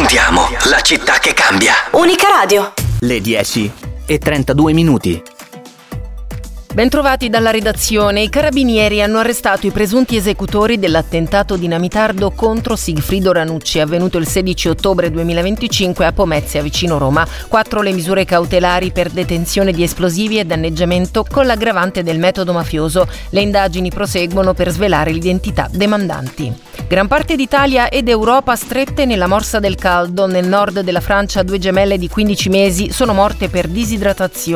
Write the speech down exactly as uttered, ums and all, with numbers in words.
Raccontiamo la città che cambia. Unica Radio. Le dieci e trentadue minuti. Bentrovati dalla redazione. I carabinieri hanno arrestato i presunti esecutori dell'attentato dinamitardo contro Sigfrido Ranucci, avvenuto il sedici ottobre duemilaventicinque a Pomezia, vicino Roma. Quattro le misure cautelari per detenzione di esplosivi e danneggiamento con l'aggravante del metodo mafioso. Le indagini proseguono per svelare l'identità dei mandanti. Gran parte d'Italia ed Europa strette nella morsa del caldo. Nel nord della Francia due gemelle di quindici mesi sono morte per disidratazione